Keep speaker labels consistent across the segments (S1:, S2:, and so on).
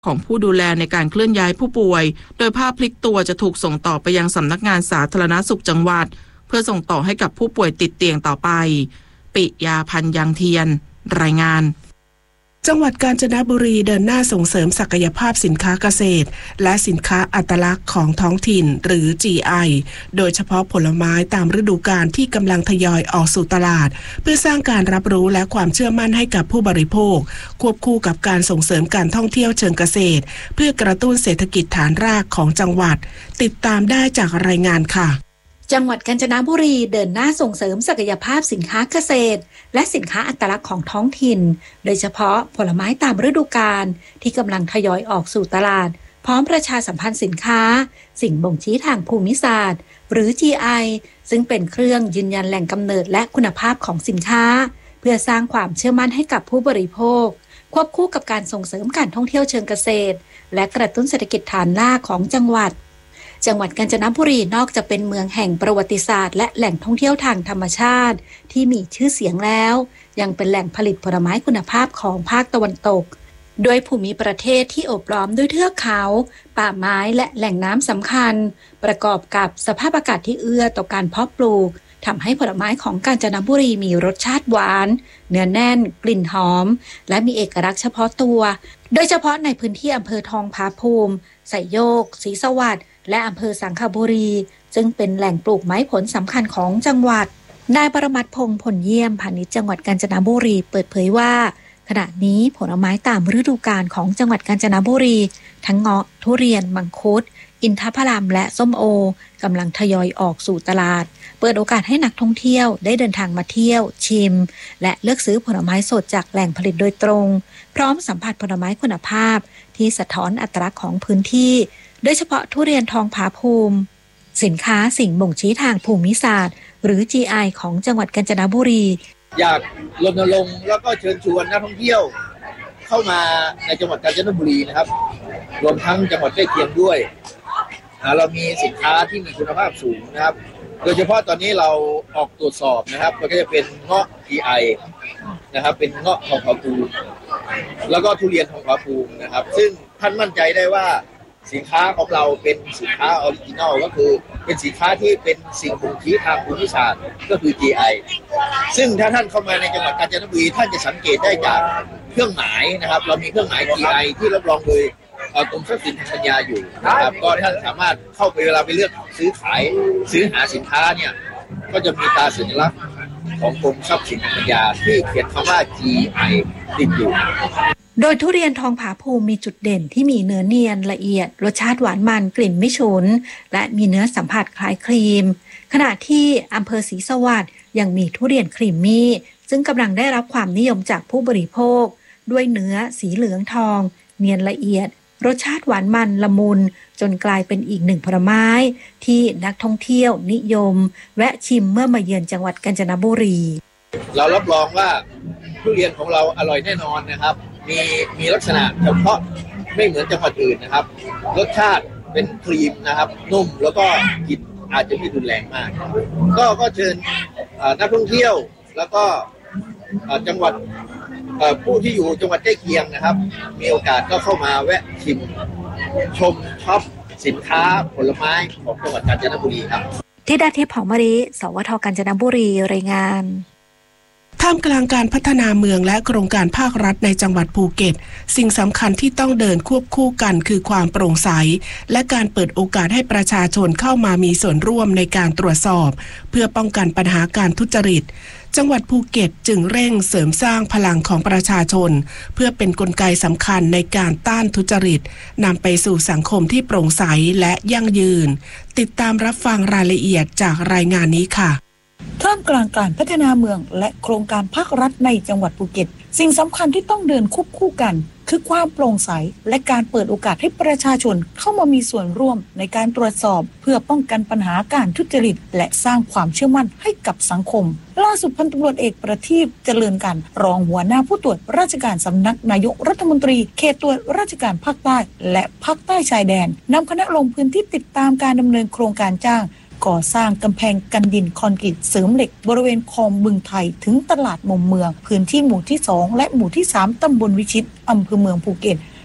S1: ของผู้ดูแลในการเคลื่อนย้ายผู้ป่วยโดยภาพพลิกตัวจะถูกส่งต่อไปยังสำนักงานสาธารณสุขจังหวัดเพื่อส่งต่อให้กับผู้ป่วยติดเตียงต่อไปปิยาพันธ์ยังเทียนรายงาน
S2: จังหวัดกาญจนบุรีเดินหน้าส่งเสริมศักยภาพสินค้าเกษตรและสินค้าอัตลักษณ์ของท้องถิ่นหรือ GI โดยเฉพาะผลไม้ตามฤดูกาลที่กำลังทยอยออกสู่ตลาดเพื่อสร้างการรับรู้และความเชื่อมั่นให้กับผู้บริโภคควบคู่กับการส่งเสริมการท่องเที่ยวเชิงเกษตรเพื่อกระตุ้นเศรษฐกิจฐานรากของจังหวัดติดตามได้จากรายงานค่ะ
S3: จังหวัดกาญจนบุรีเดินหน้าส่งเสริมศักยภาพสินค้าเกษตรและสินค้าอัตลักษณ์ของท้องถิ่นโดยเฉพาะผลไม้ตามฤดูกาลที่กำลังทยอยออกสู่ตลาดพร้อมประชาสัมพันธ์สินค้าสิ่งบ่งชี้ทางภูมิศาสตร์หรือ GI ซึ่งเป็นเครื่องยืนยันแหล่งกำเนิดและคุณภาพของสินค้าเพื่อสร้างความเชื่อมั่นให้กับผู้บริโภคควบคู่กับการส่งเสริมการท่องเที่ยวเชิงเกษตรและกระตุ้นเศรษฐกิจฐานรากของจังหวัดกาญจนบุรีนอกจากเป็นเมืองแห่งประวัติศาสตร์และแหล่งท่องเที่ยวทางธรรมชาติที่มีชื่อเสียงแล้วยังเป็นแหล่งผลิตผลไม้คุณภาพของภาคตะวันตกโดยภูมิประเทศที่โอบล้อมด้วยเทือกเขาป่าไม้และแหล่งน้ำสำคัญประกอบกับสภาพอากาศที่เอื้อต่อการเพาะปลูกทำให้ผลไม้ของกาญจนบุรีมีรสชาติหวานเนื้อแน่นกลิ่นหอมและมีเอกลักษณ์เฉพาะตัวโดยเฉพาะในพื้นที่อำเภอทองผาภูมิไสยโยกศรีสวัสดิ์และอำเภอสังขบุรีซึ่งเป็นแหล่งปลูกไม้ผลสำคัญของจังหวัดนายปรมัตถ์พงษ์ผลเยี่ยมพาณิชย์จังหวัดกาญจนบุรีเปิดเผยว่าขณะนี้ผลไม้ตามฤดูกาลของจังหวัดกาญจนบุรีทั้งเงาะทุเรียนมังคุดอินทผลัมและส้มโอกำลังทยอยออกสู่ตลาดเปิดโอกาสให้นักท่องเที่ยวได้เดินทางมาเที่ยวชิมและเลือกซื้อผลไม้สดจากแหล่งผลิตโดยตรงพร้อมสัมผัสผลไม้คุณภาพที่สะท้อนอัตลักษณ์ของพื้นที่โดยเฉพาะทุเรียนทองผาภูมิสินค้าสิ่งบ่งชี้ทางภูมิศาสตร์หรือ GI ของจังหวัดกาญจนบุรี
S4: อยากรณรงค์แล้วก็เชิญชวนนักท่องเที่ยวเข้ามาในจังหวัดกาญจนบุรีนะครับรวมทั้งจังหวัดใกล้เคียงด้วยเรามีสินค้าที่มีคุณภาพสูงนะครับโดยเฉพาะตอนนี้เราออกตรวจสอบนะครับก็จะเป็นเงาะ GI นะครับเป็นเงาะทองผาภูมิแล้วก็ทุเรียนทองผาภูมินะครับซึ่งท่านมั่นใจได้ว่าสินค้าของเราเป็นสินค้าออริจินัลก็คือเป็นสินค้าที่เป็นสิ่งบ่งชี้ทางภูมิศาสตร์ก็คือ GI ซึ่งถ้าท่านเข้ามาในจังหวัดกาญจนบุรีท่านจะสังเกตได้จากเครื่องหมายนะครับเรามีเครื่องหมาย GI ที่รับรองโดยกรมทรัพย์สินทางปัญญาอยู่นะครับก็ท่านสามารถเข้าไปเวลาไปเลือกซื้อหาสินค้าเนี่ยก็จะมีตราสัญลักษณ์ของกรมทรัพย์สินทางปัญญาที่เขียนคำว่า GI ติดอยู่
S3: โดยทุเรียนทองผาภูมิมีจุดเด่นที่มีเนื้อเนียนละเอียดรสชาติหวานมันกลิ่นไม่ฉุนและมีเนื้อสัมผัสคล้ายครีมขณะที่อำเภอศรีสวัสดิ์ยังมีทุเรียนครีมมี่ซึ่งกำลังได้รับความนิยมจากผู้บริโภคด้วยเนื้อสีเหลืองทองเนียนละเอียดรสชาติหวานมันละมุนจนกลายเป็นอีกหนึ่งผลไม้ที่นักท่องเที่ยวนิยมแวะชิมเมื่อมาเยือนจังหวัดกาญจนบุรี
S4: เรารับรองว่าทุเรียนของเราอร่อยแน่นอนนะครับมีลักษณะเฉพาะไม่เหมือนจังหวัดอื่นนะครับรสชาติเป็นครีมนะครับนุ่มแล้วก็กลิ่นอาจจะไม่รุนแรงมากก็เชิญนักท่องเที่ยวแล้วก็จังหวัดผู้ที่อยู่จังหวัดใกล้เคียงนะครับมีโอกาสก็เข้ามาแวะชิมชมช็อปสินค้าผลไม้ของจังหวัดกาญจนบุรีครับ
S3: ที่ดาทิพย์ เผ่ามะลิสวท.กาญจนบุรีรายงาน
S2: ท่ามกลางการพัฒนาเมืองและโครงการภาครัฐในจังหวัดภูเก็ตสิ่งสำคัญที่ต้องเดินควบคู่กันคือความโปร่งใสและการเปิดโอกาสให้ประชาชนเข้ามามีส่วนร่วมในการตรวจสอบเพื่อป้องกันปัญหาการทุจริตจังหวัดภูเก็ตจึงเร่งเสริมสร้างพลังของประชาชนเพื่อเป็นกลไกสำคัญในการต้านทุจริตนำไปสู่สังคมที่โปร่งใสและยั่งยืนติดตามรับฟังรายละเอียดจากรายงานนี้ค่ะ
S5: ท่ามกลางการพัฒนาเมืองและโครงการภาครัฐในจังหวัดภูเก็ตสิ่งสำคัญที่ต้องเดินควบคู่กันคือความโปร่งใสและการเปิดโอกาสให้ประชาชนเข้ามามีส่วนร่วมในการตรวจสอบเพื่อป้องกันปัญหาการทุจริตและสร้างความเชื่อมั่นให้กับสังคมล่าสุดพันตำรวจเอกประทีปเจริญกันรองหัวหน้าผู้ตรวจราชการสำนักนายกรัฐมนตรีเขตตรวจราชการภาคใต้และภาคใต้ชายแดนนำคณะลงพื้นที่ติดตามการดำเนินโครงการจ้างก่อสร้างกำแพงกันดินคอนกรีตเสริมเหล็กบริเวณคลองบึงไทยถึงตลาดมุมเมืองพื้นที่หมู่ที่2และหมู่ที่3ตำบลวิชิตอำเภอเมืองภูเก็ต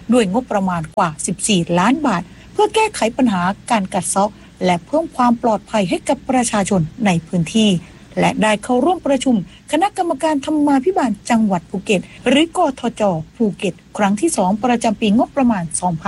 S5: ด้วยงบประมาณกว่า14 ล้านบาทเพื่อแก้ไขปัญหาการกัดเซาะและเพิ่มความปลอดภัยให้กับประชาชนในพื้นที่และได้เข้าร่วมประชุมคณะกรรมการธรรมาภิบาลจังหวัดภูเก็ตหรือกทจ.ภูเก็ตครั้งที่ 2ประจำปีงบประมาณ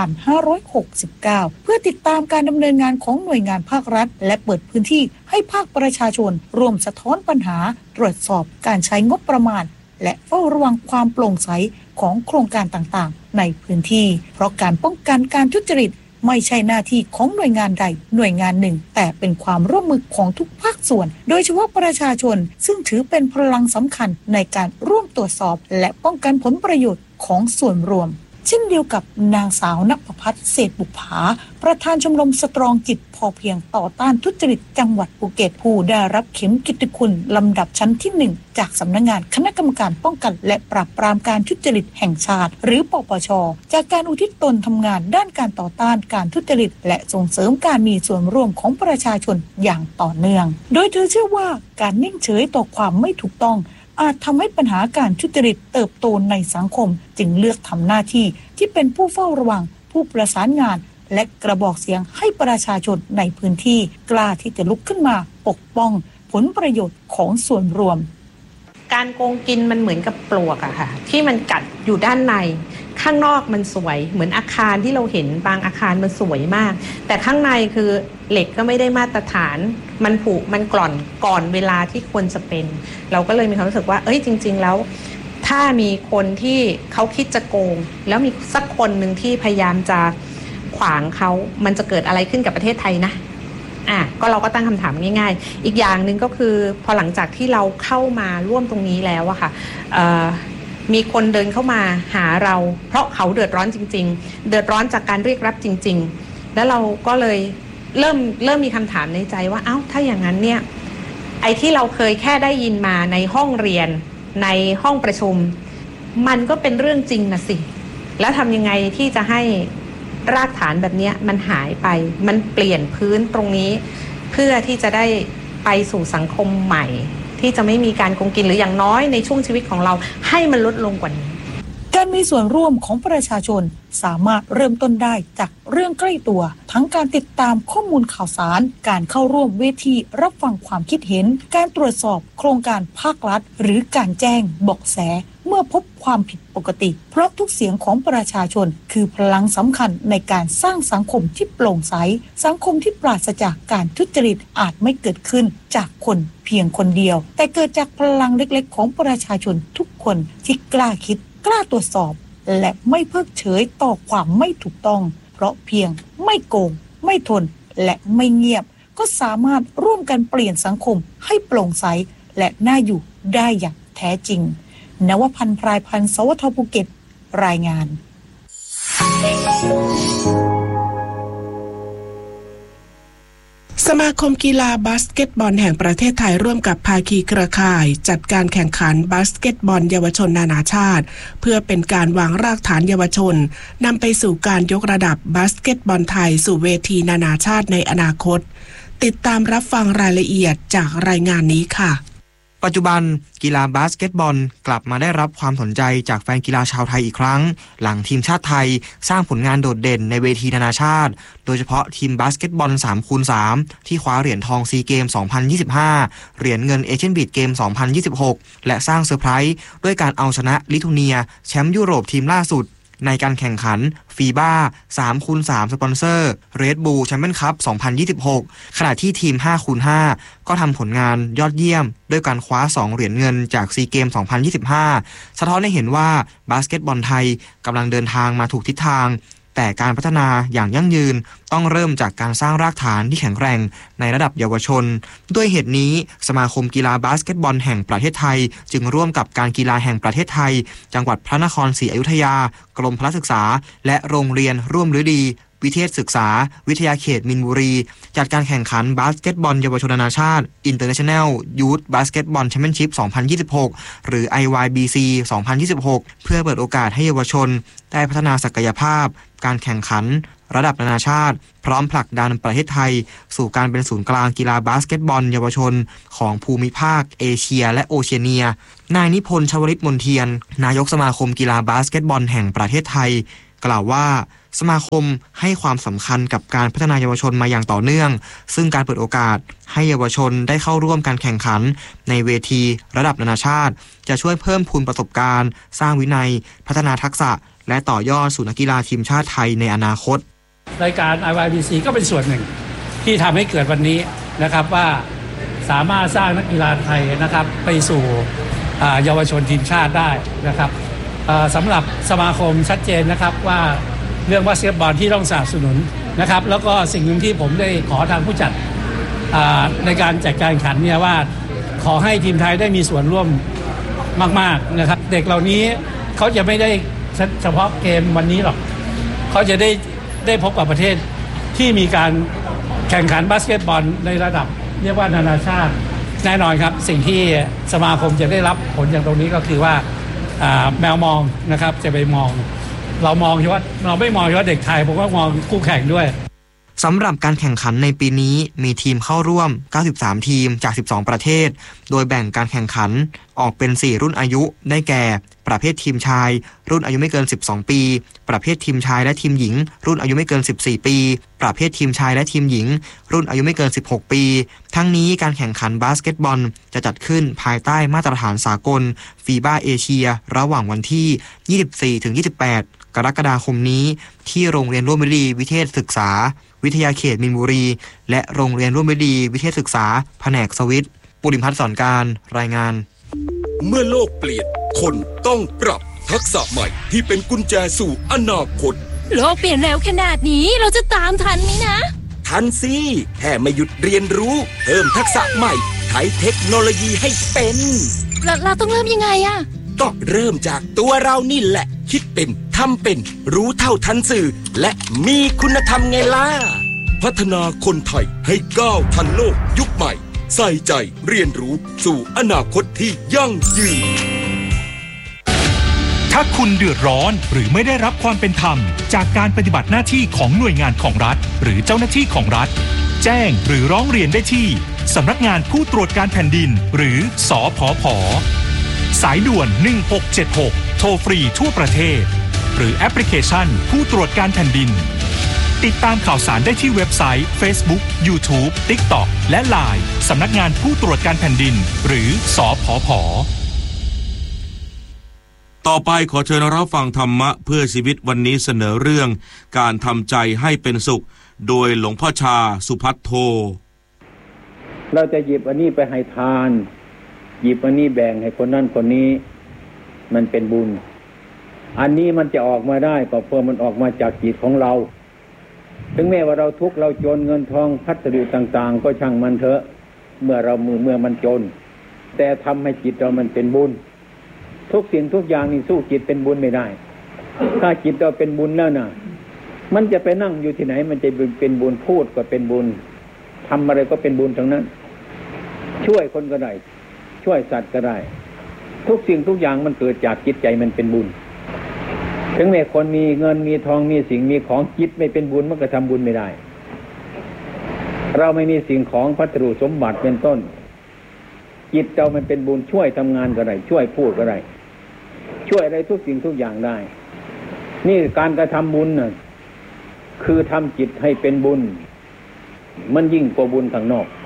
S5: 2569 เพื่อติดตามการดำเนินงานของหน่วยงานภาครัฐและเปิดพื้นที่ให้ภาคประชาชนร่วมสะท้อนปัญหาตรวจสอบการใช้งบประมาณและเฝ้าระวังความโปร่งใสของโครงการต่างๆในพื้นที่เพราะการป้องกันการทุจริตไม่ใช่หน้าที่ของหน่วยงานใดหน่วยงานหนึ่งแต่เป็นความร่วมมือของทุกภาคส่วนโดยเฉพาะประชาชนซึ่งถือเป็นพลังสำคัญในการร่วมตรวจสอบและป้องกันผลประโยชน์ของส่วนรวมเช่นเดียวกับนางสาวณภพัฒน์เศรษฐบุภาประธานชมรมสตรองจิตพอเพียงต่อต้านทุจริตจังหวัดภูเก็ตผู้ได้รับเข็มกิตติคุณลำดับชั้นที่1จากสำนักงานคณะกรรมการป้องกันและปราบปรามการทุจริตแห่งชาติหรือปปช.จากการอุทิศตนทำงานด้านการต่อต้านการทุจริตและส่งเสริมการมีส่วนร่วมของประชาชนอย่างต่อเนื่องโดยเธอเชื่อว่าการนิ่งเฉยต่อความไม่ถูกต้องอาจทำให้ปัญหาการทุจริตเติบโตในสังคมจึงเลือกทำหน้าที่ที่เป็นผู้เฝ้าระวังผู้ประสานงานและกระบอกเสียงให้ประชาชนในพื้นที่กล้าที่จะลุกขึ้นมาปกป้องผลประโยชน์ของส่วนรวม
S6: การโกงกินมันเหมือนกับปลวกอะค่ะที่มันกัดอยู่ด้านในข้างนอกมันสวยเหมือนอาคารที่เราเห็นบางอาคารมันสวยมากแต่ข้างในคือเหล็กก็ไม่ได้มาตรฐานมันผุมันกร่อนก่อนเวลาที่ควรจะเป็นเราก็เลยมีความรู้สึกว่าจริงๆแล้วถ้ามีคนที่เขาคิดจะโกงแล้วมีสักคนหนึ่งที่พยายามจะขวางเขามันจะเกิดอะไรขึ้นกับประเทศไทยนะก็เราก็ตั้งคำถามง่ายๆอีกอย่างหนึ่งก็คือพอหลังจากที่เราเข้ามาร่วมตรงนี้แล้วอะค่ะมีคนเดินเข้ามาหาเราเพราะเขาเดือดร้อนจริงๆเดือดร้อนจากการเรียกรับจริงๆแล้วเราก็เลยเริ่มมีคำถามในใจว่าถ้าอย่างนั้นเนี่ยไอ้ที่เราเคยแค่ได้ยินมาในห้องเรียนในห้องประชุมมันก็เป็นเรื่องจริงนะสิแล้วทำยังไงที่จะให้รากฐานแบบนี้มันหายไปมันเปลี่ยนพื้นตรงนี้เพื่อที่จะได้ไปสู่สังคมใหม่ที่จะไม่มีการโกงกินหรืออย่างน้อยในช่วงชีวิตของเราให้มันลดลงกว่านี้
S5: การมีส่วนร่วมของประชาชนสามารถเริ่มต้นได้จากเรื่องใกล้ตัวทั้งการติดตามข้อมูลข่าวสารการเข้าร่วมเวทีรับฟังความคิดเห็นการตรวจสอบโครงการภาครัฐหรือการแจ้งเบาะแสเมื่อพบความผิดปกติเพราะทุกเสียงของประชาชนคือพลังสำคัญในการสร้างสังคมที่โปร่งใสสังคมที่ปราศจากการทุจริตอาจไม่เกิดขึ้นจากคนเพียงคนเดียวแต่เกิดจากพลังเล็กๆของประชาชนทุกคนที่กล้าคิดกล้าตรวจสอบและไม่เพิกเฉยต่อความไม่ถูกต้องเพราะเพียงไม่โกงไม่ทนและไม่เงียบก็สามารถร่วมกันเปลี่ยนสังคมให้โปร่งใสและน่าอยู่ได้อย่างแท้จริงนวพันธ์พรายพันธ์ สวท.ภูเก็ตรายงาน
S2: สมาคมกีฬาบาสเกตบอลแห่งประเทศไทยร่วมกับภาคีเครือข่ายจัดการแข่งขันบาสเกตบอลเยาวชนนานาชาติเพื่อเป็นการวางรากฐานเยาวชนนำไปสู่การยกระดับบาสเกตบอลไทยสู่เวทีนานาชาติในอนาคตติดตามรับฟังรายละเอียดจากรายงานนี้ค่ะ
S7: ปัจจุบันกีฬาบาสเกตบอลกลับมาได้รับความสนใจจากแฟนกีฬาชาวไทยอีกครั้งหลังทีมชาติไทยสร้างผลงานโดดเด่นในเวทีนานาชาติโดยเฉพาะทีมบาสเกตบอล 3x3 ที่คว้าเหรียญทองซีเกม 2025 เหรียญเงินเอเชียนบีดเกม 2026 และสร้างเซอร์ไพรส์ด้วยการเอาชนะลิทัวเนียแชมป์ยุโรปทีมล่าสุดในการแข่งขันฟีบ้า 3x3 สปอนเซอร์ Red Bull Champions Cup 2026 ขณะที่ทีม 5x5 ก็ทำผลงานยอดเยี่ยมด้วยการคว้า2เหรียญเงินจากซีเกม 2025 สะท้อนให้เห็นว่าบาสเกตบอลไทยกำลังเดินทางมาถูกทิศทางแต่การพัฒนาอย่างยั่งยืนต้องเริ่มจากการสร้างรากฐานที่แข็งแกร่งในระดับเยาวชนด้วยเหตุนี้สมาคมกีฬาบาสเกตบอลแห่งประเทศไทยจึงร่วมกับการกีฬาแห่งประเทศไทยจังหวัดพระนครศรีอยุธยากรมพละศึกษาและโรงเรียนร่วมฤดีวิเทศศึกษาวิทยาเขตมินบุรีจัดการแข่งขันบาสเกตบอลเยาวชนนานาชาติ International Youth Basketball Championship 2026 หรือ IYBC 2026 เพื่อเปิดโอกาสให้เยาวชนได้พัฒนาศักยภาพการแข่งขันระดับนานาชาติพร้อมผลักดันประเทศไทยสู่การเป็นศูนย์กลางกีฬาบาสเกตบอลเยาวชนของภูมิภาคเอเชียและโอเชียเนียนายนิพนธ์ ชวลิตมนเทียนนายกสมาคมกีฬาบาสเกตบอลแห่งประเทศไทยกล่าวว่าสมาคมให้ความสำคัญกับการพัฒนาเยาวชนมาอย่างต่อเนื่องซึ่งการเปิดโอกาสให้เยาวชนได้เข้าร่วมการแข่งขันในเวทีระดับนานาชาติจะช่วยเพิ่มพูนประสบการณ์สร้างวินัยพัฒนาทักษะและต่อยอดสู่นักกีฬาทีมชาติไทยในอนาคต
S8: รายการ IYBC ก็เป็นส่วนหนึ่งที่ทำให้เกิดวันนี้นะครับว่าสามารถสร้างนักกีฬาไทยนะครับไปสู่เยาวชนทีมชาติได้นะครับสำหรับสมาคมชัดเจนนะครับว่าเรื่องบาสเกตบอลที่ต้องสนับสนุนนะครับแล้วก็สิ่งหนึ่งที่ผมได้ขอทางผู้จัดในการจัดการแข่งขันเนี่ยว่าขอให้ทีมไทยได้มีส่วนร่วมมากๆนะครับเด็กเหล่านี้เขาจะไม่ได้เฉพาะเกมวันนี้หรอกเขาจะได้พบกับประเทศที่มีการแข่งขันบาสเกตบอลในระดับเรียกว่านานาชาติแน่นอนครับสิ่งที่สมาคมจะได้รับผลจากตรงนี้ก็คือว่าแมวมองนะครับจะไปมองเรามองเฉพาะเราไม่มองเฉพาะเด็กไทยผมก็มองคู่แข่งด้วย
S7: สำหรับการแข่งขันในปีนี้มีทีมเข้าร่วม93ทีมจาก12ประเทศโดยแบ่งการแข่งขันออกเป็น4รุ่นอายุได้แก่ประเภททีมชายรุ่นอายุไม่เกิน12ปีประเภททีมชายและทีมหญิงรุ่นอายุไม่เกิน14ปีประเภททีมชายและทีมหญิงรุ่นอายุไม่เกิน16ปีทั้งนี้การแข่งขันบาสเกตบอลจะจัดขึ้นภายใต้มาตรฐานสากลฟีบาเอเชียระหว่างวันที่ 24-28 กรกฎาคมนี้ที่โรงเรียนร่วมฤดีวิเทศศึกษาวิทยาเขตมีนบุรีและโรงเรียนร่วมฤดีวิเทศศึกษาแผนกสวิตปุริพัฒน์สอนการรายงาน
S9: เมื่อโลกเปลี่ยนคนต้องปรับทักษะใหม่ที่เป็นกุญแจสู่อนาคต
S10: โลกเปลี่ยนเร็วขนาดนี้เราจะตามทันไหมนะ
S9: ทันสิแค่ไม่หยุดเรียนรู้เพิ่มทักษะใหม่ใช้เทคโนโลยีให้เป็น
S10: เราต้องเริ่มยังไงอะ
S9: ต้องเริ่มจากตัวเรานี่แหละคิดเป็นทำเป็นรู้เท่าทันสื่อและมีคุณธรรมไงล่ะพัฒนาคนไทยให้ก้าวทันโลกยุคใหม่ใส่ใจเรียนรู้สู่อนาคตที่ยั่งยืน
S11: ถ้าคุณเดือดร้อนหรือไม่ได้รับความเป็นธรรมจากการปฏิบัติหน้าที่ของหน่วยงานของรัฐหรือเจ้าหน้าที่ของรัฐแจ้งหรือร้องเรียนได้ที่สำนักงานผู้ตรวจการแผ่นดินหรือสผผ.สายด่วน1676โทรฟรีทั่วประเทศหรือแอปพลิเคชันผู้ตรวจการแผ่นดินติดตามข่าวสารได้ที่เว็บไซต์ Facebook YouTube TikTok และ LINE สำนักงานผู้ตรวจการแผ่นดินหรือสผผ.
S12: ต่อไปขอเชิญรับฟังธรรมะเพื่อชีวิตวันนี้เสนอเรื่องการทำใจให้เป็นสุขโดยหลวงพ่อชาสุภัทโท
S13: เราจะหยิบอันนี้ไปให้ทานหยิบอันนี้แบ่งให้คนนั้นคนนี้มันเป็นบุญอันนี้มันจะออกมาได้ก็เพราะมันออกมาจากจิตของเราถึงแม้ว่าเราทุกข์เราจนเงินทองพัสดุต่างๆก็ช่างมันเถอะเมื่อมันจนแต่ทำให้จิตเรามันเป็นบุญทุกสิ่งทุกอย่างนี่สู้จิตเป็นบุญไม่ได้ถ้าจิตเราเป็นบุญแล้วนะมันจะไปนั่งอยู่ที่ไหนมันจะเป็นบุญพูดก็เป็นบุญทำอะไรก็เป็นบุญทั้งนั้นช่วยคนก็ได้ช่วยสัตว์ก็ได้ทุกสิ่งทุกอย่างมันเกิดจากจิตใจมันเป็นบุญถึงแม้คนมีเงินมีทองมีสิ่งมีของจิตไม่เป็นบุญมันก็ทำบุญไม่ได้เราไม่มีสิ่งของพัสดุสมบัติเป็นต้นจิตเรามันเป็นบุญช่วยทำงานก็ได้ช่วยพูดก็ได้ช่วยอะไรทุกสิ่งทุกอย่างได้นี่การกระทำบุญน่ะคือทำจิตให้เป็นบุญมันยิ่งกว่าบุญข้างนอก